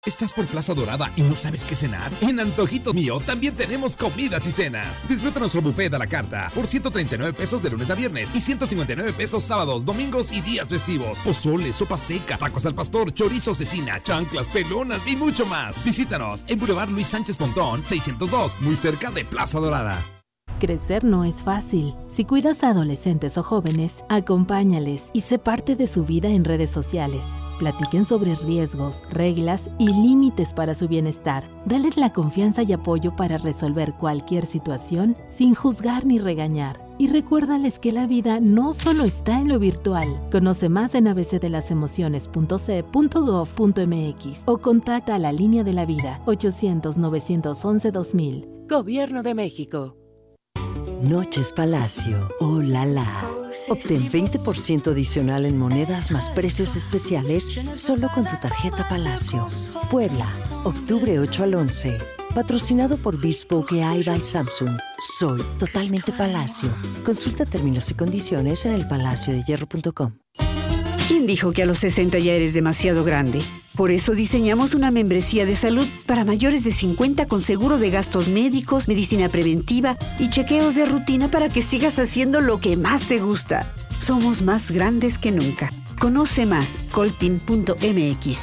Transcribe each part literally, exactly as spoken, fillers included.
¿Estás por Plaza Dorada y no sabes qué cenar? En Antojito Mío también tenemos comidas y cenas. Disfruta nuestro buffet a la carta por ciento treinta y nueve pesos de lunes a viernes y ciento cincuenta y nueve pesos sábados, domingos y días festivos. Pozole, sopa azteca, tacos al pastor, chorizo cecina, chanclas, pelonas y mucho más. Visítanos en Boulevard Luis Sánchez Pontón, seiscientos dos, muy cerca de Plaza Dorada. Crecer no es fácil. Si cuidas a adolescentes o jóvenes, acompáñales y sé parte de su vida en redes sociales. Platiquen sobre riesgos, reglas y límites para su bienestar. Dales la confianza y apoyo para resolver cualquier situación sin juzgar ni regañar. Y recuérdales que la vida no solo está en lo virtual. Conoce más en a b c de las emociones punto c punto gov punto m x o contacta a la Línea de la Vida ochocientos, novecientos once, dos mil. Gobierno de México. Noches Palacio, oh la la. Obtén veinte por ciento adicional en monedas más precios especiales solo con tu tarjeta Palacio. Puebla, octubre ocho al once. Patrocinado por Bespoke A I by Samsung. Soy totalmente Palacio. Consulta términos y condiciones en el palacio de hierro punto com. ¿Quién dijo que a los sesenta ya eres demasiado grande? Por eso diseñamos una membresía de salud para mayores de cincuenta con seguro de gastos médicos, medicina preventiva y chequeos de rutina para que sigas haciendo lo que más te gusta. Somos más grandes que nunca. Conoce más, coltin punto m x.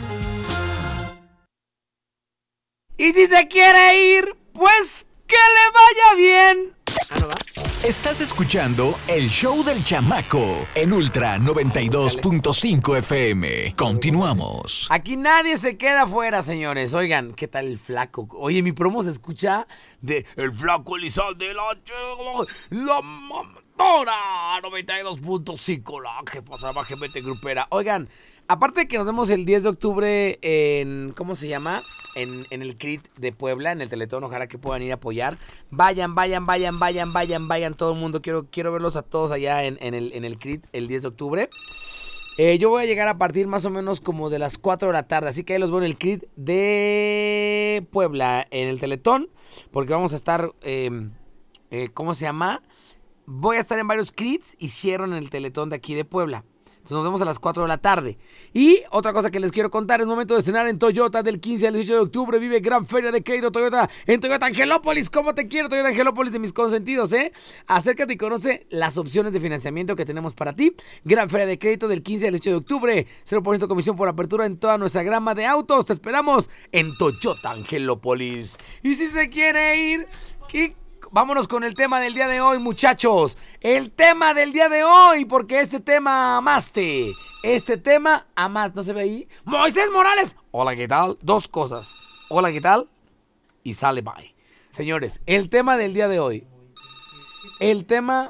Y si se quiere ir, pues que le vaya bien. Ah, ¿no va? Estás escuchando el show del chamaco en Ultra noventa y dos punto cinco F M. Continuamos. Aquí nadie se queda afuera, señores. Oigan, ¿qué tal el flaco? Oye, mi promo se escucha de el flaco Elizalde, la, la mamadora noventa y dos punto cinco, la que pasa bajamente grupera. Oigan, aparte de que nos vemos el diez de octubre en, ¿cómo se llama? En, en el C R I T de Puebla, en el Teletón, ojalá que puedan ir a apoyar. Vayan, vayan, vayan, vayan, vayan, vayan todo el mundo. Quiero, quiero verlos a todos allá en, en, el, en el C R I T el diez de octubre. Eh, yo voy a llegar a partir más o menos como de las cuatro de la tarde, así que ahí los veo en el C R I T de Puebla, en el Teletón, porque vamos a estar, eh, eh, ¿cómo se llama? Voy a estar en varios C R I Ts y cierro en el Teletón de aquí de Puebla. Entonces nos vemos a las cuatro de la tarde. Y otra cosa que les quiero contar, es momento de cenar en Toyota del quince al dieciocho de octubre. Vive Gran Feria de Crédito Toyota en Toyota Angelópolis. ¿Cómo te quiero, Toyota Angelópolis, de mis consentidos, eh? Acércate y conoce las opciones de financiamiento que tenemos para ti. Gran Feria de Crédito del quince al dieciocho de octubre. cero por ciento comisión por apertura en toda nuestra gama de autos. Te esperamos en Toyota Angelópolis. Y si se quiere ir, ¿qué? Vámonos con el tema del día de hoy, muchachos. El tema del día de hoy, porque este tema amaste. Este tema amaste. ¿No se ve ahí? Moisés Morales. Hola, ¿qué tal? Dos cosas. Hola, ¿qué tal? Y sale bye. Señores, el tema del día de hoy. El tema...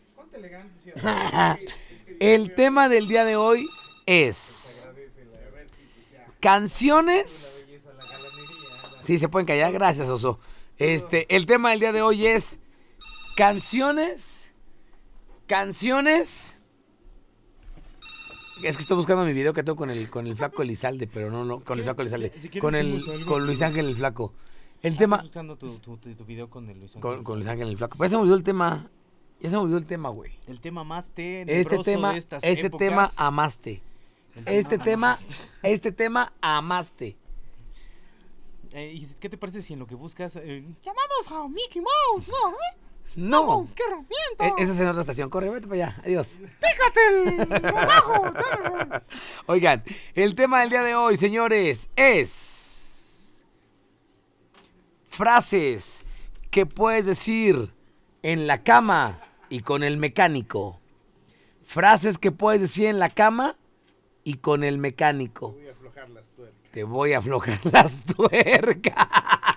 el tema del día de hoy es... canciones... Sí, se pueden callar. Gracias, Oso. Este, el tema del día de hoy es canciones, canciones. Es que estoy buscando mi video que tengo con el con el flaco Elizalde, pero no, no, con el flaco Elizalde, si con el con Luis Ángel el flaco. El ah, tema. ¿Estás buscando tu, tu, tu, tu video con el Luis Ángel? Con, con Luis Ángel el flaco. Pues ya se me olvidó el tema. Ya se me olvidó el tema, güey. El tema amaste. Este tema, de estas este épocas. tema amaste. Este tema, amaste. este tema amaste. Eh, ¿Y qué te parece si en lo que buscas eh, llamamos a Mickey Mouse? No, ¿eh? No. Vamos, qué herramienta. Eh, esa es en otra estación. Corre, vete para allá. Adiós. Pícate el, los ojos. Eh. Oigan, el tema del día de hoy, señores, es frases que puedes decir en la cama y con el mecánico. Frases que puedes decir en la cama y con el mecánico. Voy a aflojar las tuercas. Te voy a aflojar las tuercas.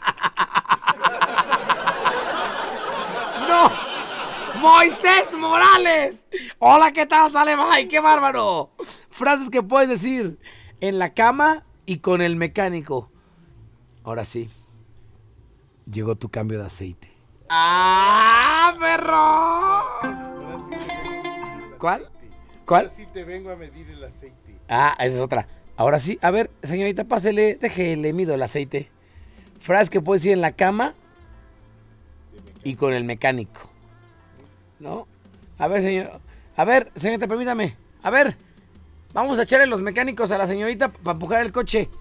¡No! ¡Moisés Morales! Hola, ¿qué tal? Sale, bye, qué bárbaro. Frases que puedes decir en la cama y con el mecánico. Ahora sí. Llegó tu cambio de aceite. ¡Ah, perro! Ahora sí te vengo ¿Cuál? Aceite. ¿Cuál? Ahora sí te vengo a medir el aceite. Ah, esa es otra. Ahora sí, a ver, señorita, pásele, déjele, mido el aceite. Frases que puedes decir en la cama y con el mecánico. ¿No? A ver, señor. A ver, señorita, permítame. A ver, vamos a echarle los mecánicos a la señorita para empujar el coche.